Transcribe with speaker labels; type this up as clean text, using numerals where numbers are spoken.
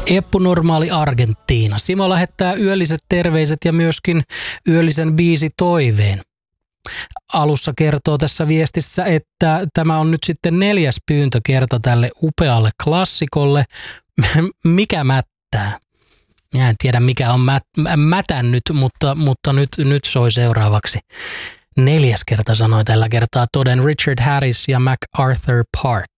Speaker 1: Eppu-normaali Argentiina. Simo lähettää yölliset terveiset ja myöskin yöllisen biisitoiveen. Alussa kertoo tässä viestissä, että tämä on nyt sitten 4. pyyntökerta tälle upealle klassikolle. Mikä mättää? Minä en tiedä mikä on mätännyt, mutta nyt soi seuraavaksi. 4. kerta sanoi tällä kertaa toden Richard Harris ja MacArthur Park.